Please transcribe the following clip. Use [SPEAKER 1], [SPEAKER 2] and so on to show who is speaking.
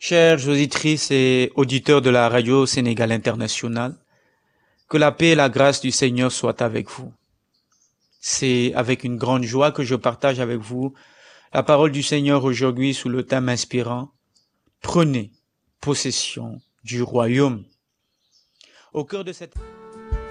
[SPEAKER 1] Chères auditrices et auditeurs de la radio Sénégal Internationale, que la paix et la grâce du Seigneur soient avec vous. C'est avec une grande joie que je partage avec vous la parole du Seigneur aujourd'hui sous le thème inspirant « Prenez possession du royaume ». Au cœur de cette